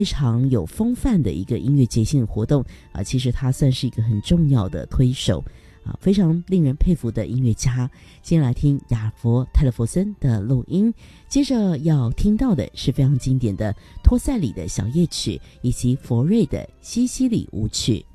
非常有风范的一个音乐节庆活动其实他算是一个很重要的推手非常令人佩服的音乐家。先来听亚佛泰勒佛森的录音，接着要听到的是非常经典的托塞里的小夜曲以及佛瑞的西西里舞曲。